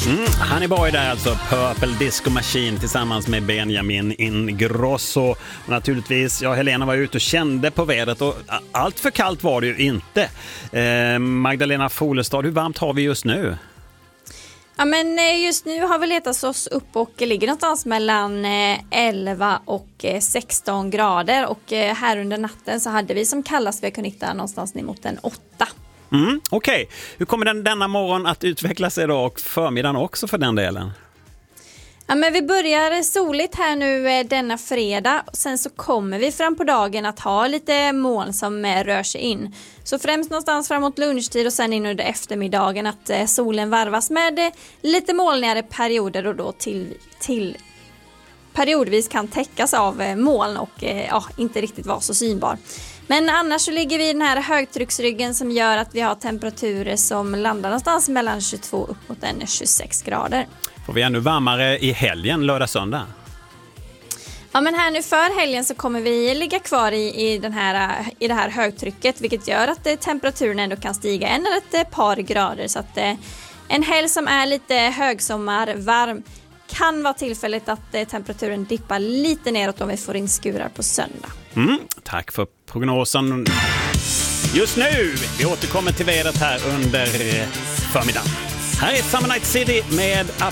Honey Boy där alltså, Purple Disco Machine tillsammans med Benjamin Ingrosso. Och naturligtvis, Helena var ute och kände på vädret och allt för kallt var det ju inte. Magdalena Folestad, hur varmt har vi just nu? Ja, men just nu har vi letat oss upp och ligger någonstans mellan 11 och 16 grader. Och här under natten så hade vi som kallast vi kunnat hitta någonstans ner mot en 8. Okej. Hur kommer denna morgon att utveckla sig då och förmiddagen också för den delen? Ja, men vi börjar soligt här nu denna fredag. Sen så kommer vi fram på dagen att ha lite moln som rör sig in. Så främst någonstans framåt lunchtid och sen in under eftermiddagen att solen varvas med lite molnigare perioder och då till periodvis kan täckas av moln och inte riktigt vara så synbar. Men annars så ligger vi i den här högtrycksryggen som gör att vi har temperaturer som landar någonstans mellan 22 upp mot 26 grader. Får vi ännu varmare i helgen, lördag, söndag? Ja, men här nu för helgen så kommer vi ligga kvar i det här högtrycket, vilket gör att temperaturen ändå kan stiga en eller ett par grader. Så att en helg som är lite högsommar, varm, kan vara tillfälligt att temperaturen dippar lite neråt om vi får in skurar på söndag. Tack för prognosen. Just nu, vi återkommer till vädret här under förmiddagen. Här är Summer Night City med